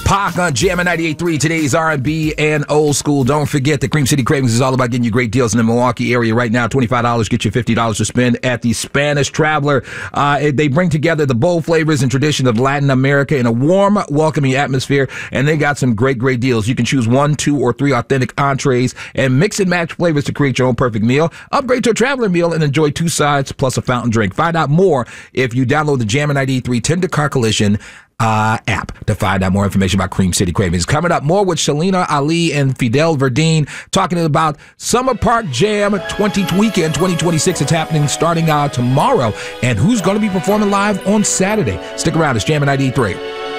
Pac on Jammin' 98.3, today's R&B and old school. Don't forget that Cream City Cravings is all about getting you great deals in the Milwaukee area right now. $25, get you $50 to spend at the Spanish Traveler. They bring together the bold flavors and tradition of Latin America in a warm, welcoming atmosphere, and they got some great deals. You can choose 1, 2, or 3 authentic entrees and mix and match flavors to create your own perfect meal. Upgrade to a Traveler meal and enjoy 2 sides plus a fountain drink. Find out more if you download the Jammin' 98.3 Tender Car Collision app to find out more information about Cream City Cravings. Coming up, more with Shalina Ali and Fidel Verdine talking about Summer Park Jam Weekend 2026. It's happening starting tomorrow, and who's going to be performing live on Saturday. Stick around. It's Jammin' 93.